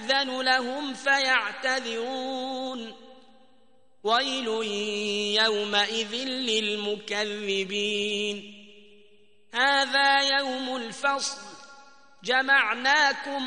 يؤذن لهم فيعتذرون ويل يومئذ للمكذبين هذا يوم الفصل جمعناكم